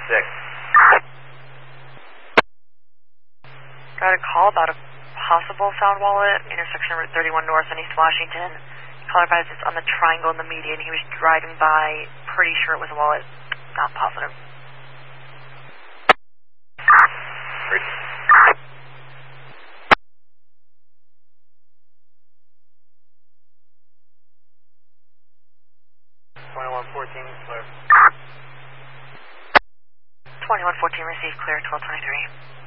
Got a call about a possible found wallet, intersection Route 31 North in East Washington. Caller advised it's on the triangle in the median. He was driving by, pretty sure it was a wallet. Not positive. Great. 2114, clear. 2114 received, clear, 1223.